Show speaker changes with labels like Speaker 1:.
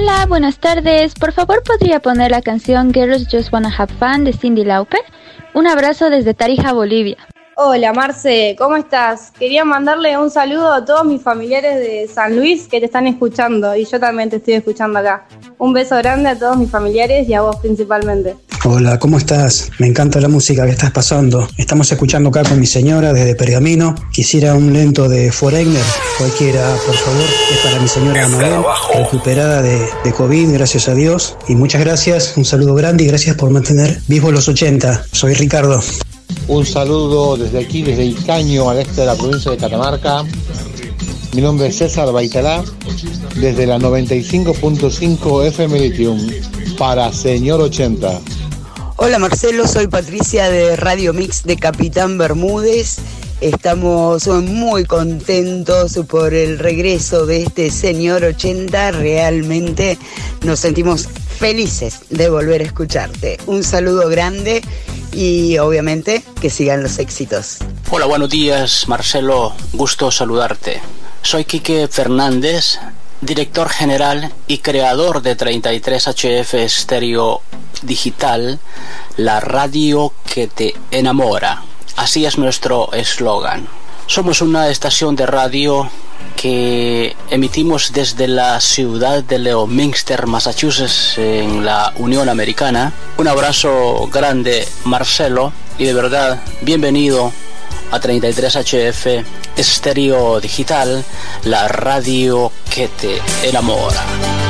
Speaker 1: Hola, buenas tardes. Por favor, ¿podría poner la canción Girls Just Wanna Have Fun de Cyndi Lauper? Un abrazo desde Tarija, Bolivia.
Speaker 2: Hola Marce, ¿cómo estás? Quería mandarle un saludo a todos mis familiares de San Luis que te están escuchando y yo también te estoy escuchando acá. Un beso grande a todos mis familiares y a vos principalmente.
Speaker 3: Hola, ¿cómo estás? Me encanta la música que estás pasando. Estamos escuchando acá con mi señora desde Pergamino. Quisiera un lento de Foreigner, cualquiera, por favor. Es para mi señora Noel, recuperada de COVID, gracias a Dios. Y muchas gracias, un saludo grande y gracias por mantener vivos los 80. Soy Ricardo.
Speaker 4: Un saludo desde aquí, desde Icaño, al este de la provincia de Catamarca. Mi nombre es César Baitalá, desde la 95.5 FM Litium, para Señor 80.
Speaker 5: Hola Marcelo, soy Patricia de Radio Mix de Capitán Bermúdez. Estamos muy contentos por el regreso de este Señor 80. Realmente nos sentimos felices de volver a escucharte. Un saludo grande y obviamente que sigan los éxitos.
Speaker 6: Hola, buenos días Marcelo, gusto saludarte. Soy Quique Fernández, director general y creador de 33HF Estéreo Digital, la radio que te enamora. Así es nuestro eslogan. Somos una estación de radio que emitimos desde la ciudad de Leominster, Massachusetts, en la Unión Americana. Un abrazo grande, Marcelo, y de verdad, bienvenido a 33HF Estéreo Digital, la radio que te enamora.